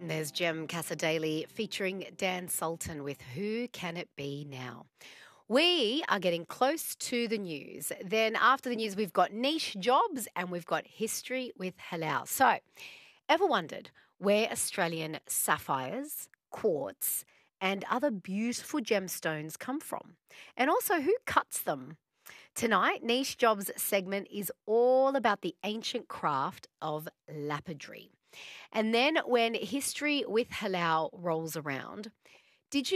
And there's Gem Casa Daily featuring Dan Sultan with Who Can It Be Now? We are getting close to the news. Then after the news, we've got niche jobs and we've got history with halal. So, ever wondered where Australian sapphires, quartz, and other beautiful gemstones come from? And also who cuts them? Tonight, Niche Jobs segment is all about the ancient craft of lapidary. And then when History with Halal rolls around,